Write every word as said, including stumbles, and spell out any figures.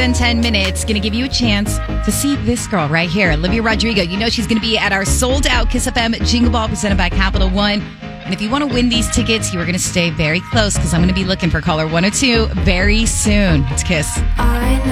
spend ten minutes. Going to give you a chance to see this girl right here, Olivia Rodrigo. You know she's going to be at our sold-out Kiss F M Jingle Ball presented by Capital One. And if you want to win these tickets, you are going to stay very close because I'm going to be looking for caller one oh two very soon. It's Kiss. I know.